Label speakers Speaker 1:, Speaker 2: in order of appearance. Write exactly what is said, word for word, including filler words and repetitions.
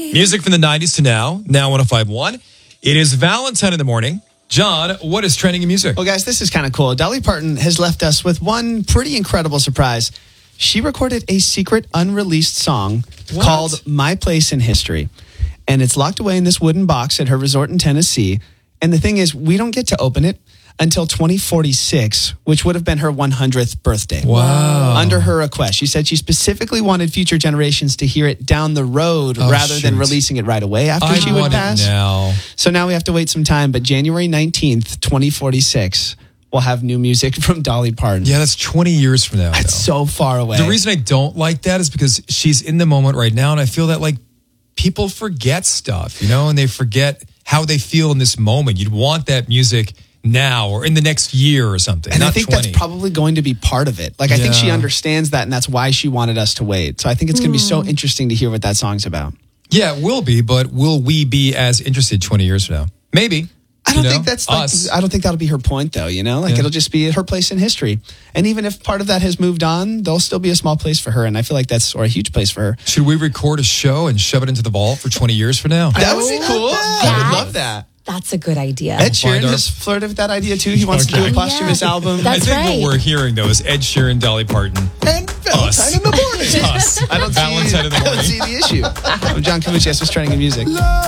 Speaker 1: Music from the nineties to now, now one oh five point one. It is Valentine in the morning. John, what is trending in music?
Speaker 2: Well, guys, this is kind of cool. Dolly Parton has left us with one pretty incredible surprise. She recorded a secret unreleased song
Speaker 1: What?
Speaker 2: called My Place in History. And it's locked away in this wooden box at her resort in Tennessee. And the thing is, we don't get to open it until twenty forty-six, which would have been her one hundredth birthday.
Speaker 1: Wow.
Speaker 2: Under her request. She said she specifically wanted future generations to hear it down the road
Speaker 1: Oh,
Speaker 2: rather
Speaker 1: shoot.
Speaker 2: than releasing it right away after
Speaker 1: I
Speaker 2: she would
Speaker 1: want
Speaker 2: pass.
Speaker 1: it now.
Speaker 2: So now we have to wait some time, but January nineteenth, twenty forty-six, we'll have new music from Dolly Parton.
Speaker 1: Yeah, that's twenty years from now.
Speaker 2: It's
Speaker 1: though.
Speaker 2: so far away.
Speaker 1: The reason I don't like that is because she's in the moment right now, and I feel that like people forget stuff, you know, and they forget how they feel in this moment. You'd want that music now or in the next year or something.
Speaker 2: And
Speaker 1: not
Speaker 2: I think
Speaker 1: twenty.
Speaker 2: that's probably going to be part of it. Like, I think she
Speaker 1: Yeah.
Speaker 2: understands that, and that's why she wanted us to wait. So I think it's going to be so interesting to hear what that song's about.
Speaker 1: Yeah, it will be, but will we be as interested twenty years from now? Maybe.
Speaker 2: I don't
Speaker 1: You know?
Speaker 2: think that's like,
Speaker 1: us.
Speaker 2: I don't think that'll be her point, though. You know, like
Speaker 1: Yeah.
Speaker 2: it'll just be her place in history. And even if part of that has moved on, there'll still be a small place for her. And I feel like that's or a huge place for her.
Speaker 1: Should we record a show and shove it into the vault for twenty years from now?
Speaker 2: That would be cool.
Speaker 3: that.
Speaker 2: I would love that.
Speaker 3: That's a good idea.
Speaker 2: Ed Sheeran
Speaker 1: find our-
Speaker 2: has flirted with that idea too. He wants to
Speaker 1: Okay.
Speaker 2: do a posthumous
Speaker 3: Yeah.
Speaker 2: album.
Speaker 3: That's
Speaker 1: I think
Speaker 3: right.
Speaker 1: what we're hearing, though, is Ed Sheeran, Dolly Parton.
Speaker 2: and
Speaker 1: Us.
Speaker 2: Valentine in the morning.
Speaker 1: Us.
Speaker 2: I don't
Speaker 1: Valentine
Speaker 2: see,
Speaker 1: in the
Speaker 2: I don't
Speaker 1: morning.
Speaker 2: see the issue. I'm John Kavuchi. That's what's trending in music.